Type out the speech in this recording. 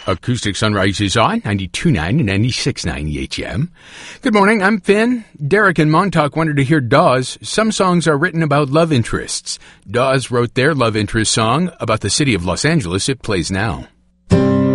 Acoustic Sunrise is on 92.9 and 96.9 EHM. Good morning, I'm Finn. Derek in Montauk wanted to hear Dawes. Some songs are written about love interests. Dawes wrote their love interest song about the city of Los Angeles. It plays now.